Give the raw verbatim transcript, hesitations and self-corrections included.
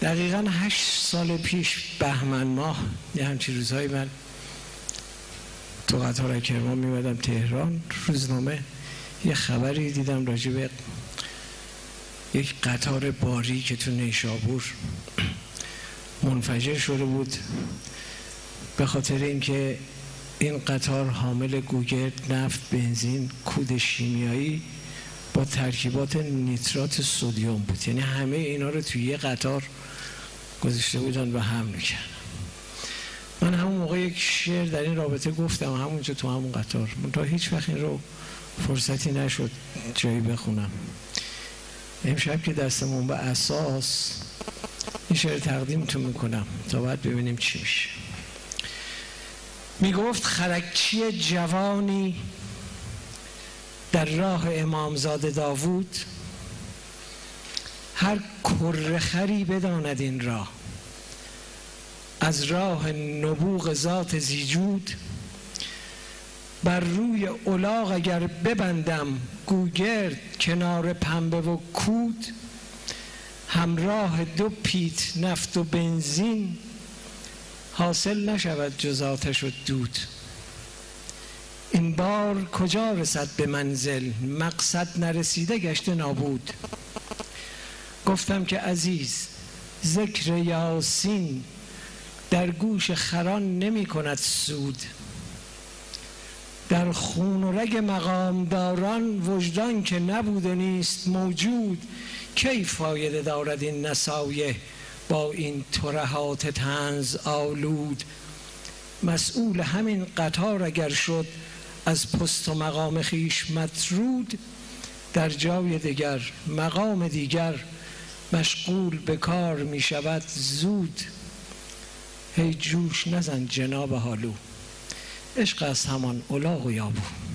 دقیقاً هشت سال پیش بهمن ماه یه همچین روزهایی من تو قطار کرمان میمدم تهران، روزنامه یه خبری دیدم راجع به یک قطار باری که تو نیشابور منفجر شده بود به خاطر اینکه این قطار حامل گوگرد، نفت، بنزین، کود شیمیایی با ترکیبات نیترات سدیم بود. یعنی همه اینا رو توی یه قطار گذاشته بودن و حمل کردن. من همون موقع یک شعر در این رابطه گفتم همونجا تو همون قطار، منتها هیچ وقت این رو فرصتی نشد جایی بخونم. امشب که دستمون به اساس این شعر تقدیمتون میکنم تا بعد ببینیم چی میشه. میگفت خرکچی جوانی در راه امامزاده داوود، هر کرخری بداند این راه، از راه نبوغ ذات زیجود، بر روی الاغ اگر ببندم گوگرد کنار پنبه و کود، همراه دو پیت نفت و بنزین، حاصل نشود جز آتش و دود. این بار کجا رسد به منزل، مقصد نرسیده گشته نابود. گفتم که عزیز ذکر یاسین در گوش خران نمی کند سود، در خون و رگ مقامداران وجدان که نبود و نیست موجود. کی فایده دارد این نصایح با این ترهات طنز آلود؟ مسئول همین قطار اگر شد از پست و مقام خیش مطرود، در جای دیگر مقام دیگر مشغول به کار می شود زود. هی جوش نزن جناب حالو، عشق از همان الاغ و یابو.